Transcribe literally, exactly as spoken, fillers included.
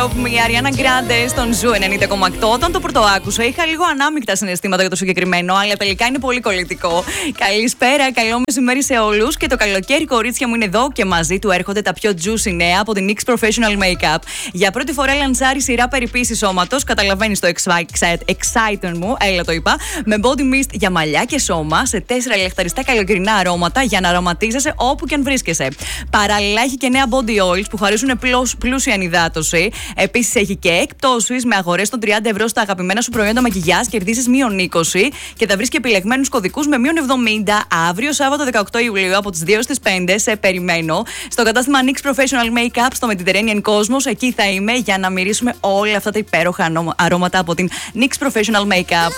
Love Me, Ariana Grande στον Ζου ενενήντα κόμμα οκτώ. Όταν το πρώτο άκουσα, είχα λίγο ανάμεικτα συναισθήματα για το συγκεκριμένο, αλλά τελικά είναι πολύ κολλητικό. Καλησπέρα, καλό μεσημέρι σε όλους. Και το καλοκαίρι, κορίτσια μου, είναι εδώ και μαζί του έρχονται τα πιο juicy νέα από την N Y X Professional Makeup. Για πρώτη φορά λανσάρει σειρά περιποίησης σώματος. Καταλαβαίνεις το excitement μου, έλα το είπα. Με body mist για μαλλιά και σώμα, σε τέσσερα λεχταριστά καλοκαιρινά αρώματα για να αρωματίζεσαι όπου και αν βρίσκεσαι. Παράλληλα, έχει και νέα body oils που χαρίζουν πλούσια ανυδάτωση. Επίσης, έχει και εκπτώσεις με αγορές των τριάντα ευρώ στα αγαπημένα σου προϊόντα μακιγιάζ. Κερδίσεις μείον είκοσι και θα βρεις και επιλεγμένους κωδικούς με μείον εβδομήντα αύριο Σάββατο δεκαοκτώ Ιουλίου από τις δύο στις πέντε. Σε περιμένω στο κατάστημα N Y X Professional Makeup στο Mediterranean Cosmos. Εκεί θα είμαι για να μυρίσουμε όλα αυτά τα υπέροχα αρώματα από την N Y X Professional Makeup.